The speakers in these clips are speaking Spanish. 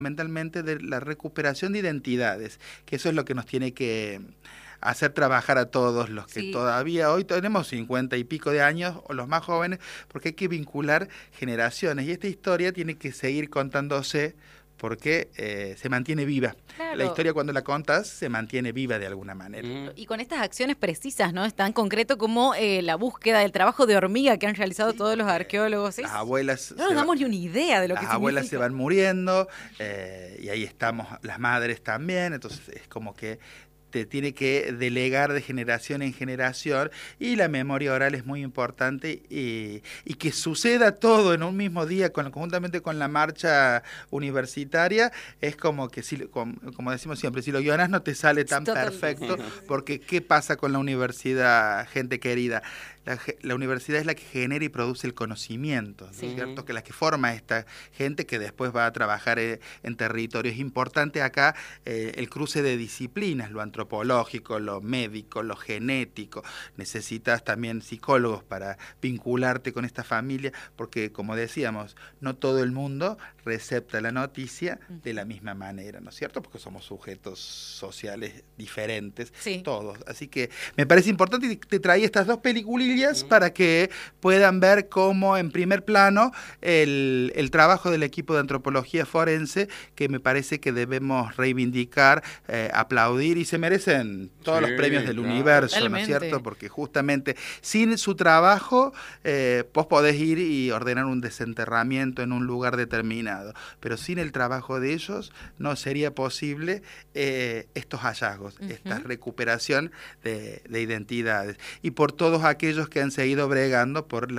fundamentalmente de la recuperación de identidades, que eso es lo que nos tiene que hacer trabajar a todos los que Sí. todavía hoy tenemos 50 y pico de años, o los más jóvenes, porque hay que vincular generaciones, y esta historia tiene que seguir contándose porque se mantiene viva. La Claro. historia, cuando la contas, se mantiene viva de alguna manera. Y con estas acciones precisas, ¿no? Es tan concreto como la búsqueda del trabajo de hormiga que han realizado todos los arqueólogos. Las abuelas No nos damos ni una idea de lo que las abuelas se significa. van muriendo, y ahí estamos las madres también, entonces es como que te tiene que delegar de generación en generación, y la memoria oral es muy importante, y que suceda todo en un mismo día conjuntamente con la marcha universitaria es como que, si, como decimos siempre, si lo guionás no te sale tan perfecto, porque ¿qué pasa con la universidad, gente querida? La universidad es la que genera y produce el conocimiento, ¿no es cierto? Que la que forma esta gente que después va a trabajar en territorios. Es importante acá el cruce de disciplinas, lo antropológico, lo médico, lo genético. Necesitas también psicólogos para vincularte con esta familia, porque, como decíamos, no todo el mundo recepta la noticia de la misma manera, ¿no es cierto? Porque somos sujetos sociales diferentes, todos. Así que me parece importante, y te traía estas dos películas para que puedan ver cómo en primer plano el trabajo del equipo de antropología forense, que me parece que debemos reivindicar, aplaudir, y se merecen todos los premios del universo, totalmente, ¿no es cierto? Porque justamente sin su trabajo vos podés ir y ordenar un desenterramiento en un lugar determinado, pero sin el trabajo de ellos no sería posible estos hallazgos, esta recuperación de identidades, y por todos aquellos que han seguido bregando por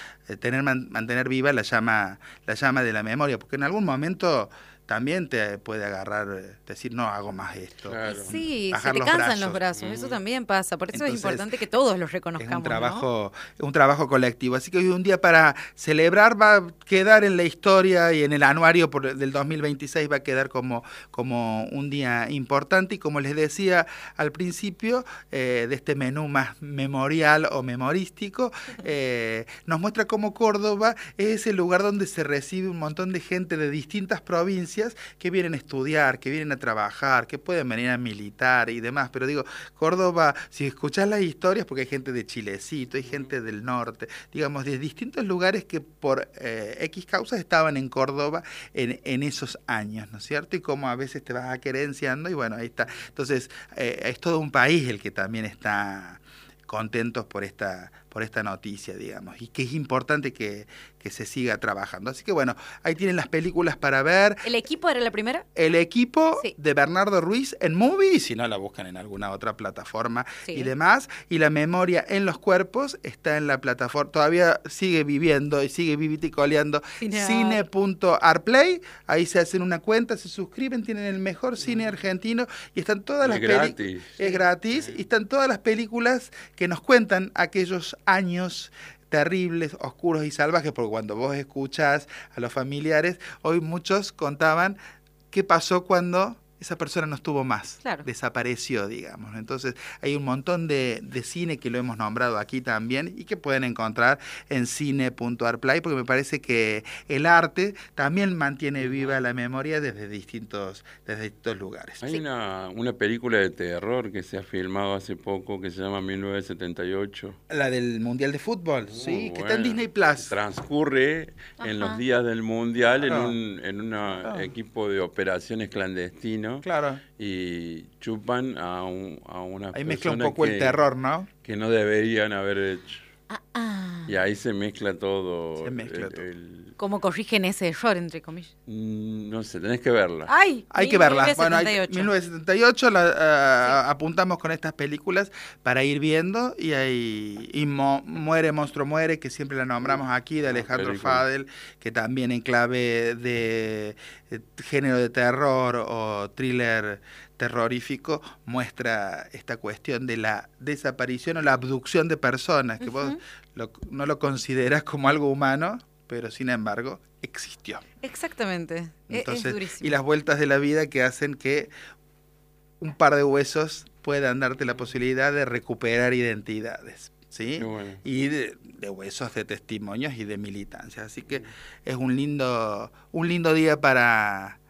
mantener viva la llama de la memoria, porque en algún momento también te puede agarrar, decir, no hago más esto. Claro. Sí, se te cansan los brazos, eso también pasa, por eso entonces, es importante que todos los reconozcamos. Es un trabajo colectivo, así que hoy un día para celebrar va a quedar en la historia, y en el anuario del 2026 va a quedar como un día importante, y como les decía al principio, de este menú más memorial o memorístico, nos muestra cómo Córdoba es el lugar donde se recibe un montón de gente de distintas provincias que vienen a estudiar, que vienen a trabajar, que pueden venir a militar y demás. Pero digo, Córdoba, si escuchás las historias, porque hay gente de Chilecito, hay gente del norte, digamos, de distintos lugares que por X causas estaban en Córdoba en esos años, ¿no es cierto? Y cómo a veces te vas querenciando, y bueno, ahí está. Entonces, es todo un país el que también está contentos por esta noticia, digamos, y que es importante que se siga trabajando. Así que bueno, ahí tienen las películas para ver. ¿El equipo era la primera? El equipo de Bernardo Ruiz en Movie, si no la buscan en alguna otra plataforma y demás, y La memoria en los cuerpos está en la plataforma, todavía sigue viviendo y sigue viviticoleando, cine.arplay, ahí se hacen una cuenta, se suscriben, tienen el mejor cine argentino, y están todas las películas, es gratis, y están todas las películas que nos cuentan aquellos años terribles, oscuros y salvajes, porque cuando vos escuchás a los familiares, hoy muchos contaban qué pasó cuando esa persona no estuvo más, desapareció, digamos. Entonces hay un montón de cine que lo hemos nombrado aquí también, y que pueden encontrar en cine.arplay, porque me parece que el arte también mantiene viva la memoria desde distintos lugares. Hay una película de terror que se ha filmado hace poco que se llama 1978. La del Mundial de Fútbol, que está en Disney Plus. Transcurre en los días del Mundial, en un equipo de operaciones clandestinos. Claro. Y chupan a una ahí mezcla un poco el terror, ¿no? Que no deberían haber hecho. Y ahí se mezcla todo. ¿Cómo corrigen ese error, entre comillas? No sé, tenés que verla. Hay que verla. Bueno, 1978 apuntamos con estas películas para ir viendo, y Muere, monstruo, muere, que siempre la nombramos aquí, de Alejandro Fadel, que también en clave de género de terror o thriller terrorífico muestra esta cuestión de la desaparición o la abducción de personas, que vos no lo considerás como algo humano, pero sin embargo existió. Exactamente. Entonces, es durísimo. Y las vueltas de la vida que hacen que un par de huesos puedan darte la posibilidad de recuperar identidades, ¿sí? Bueno. Y de huesos de testimonios y de militancia. Así que es un lindo día para